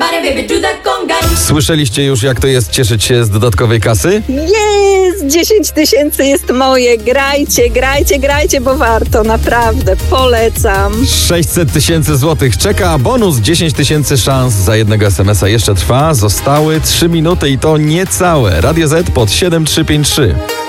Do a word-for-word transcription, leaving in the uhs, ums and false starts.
Słyszeliście już, jak to jest cieszyć się z dodatkowej kasy? Jest! dziesięć tysięcy jest moje. Grajcie, grajcie, grajcie, bo warto. Naprawdę. Polecam. sześćset tysięcy złotych czeka, a bonus dziesięć tysięcy szans za jednego es em es a jeszcze trwa. Zostały trzy minuty i to niecałe. Radio Z pod siedem trzy pięć trzy.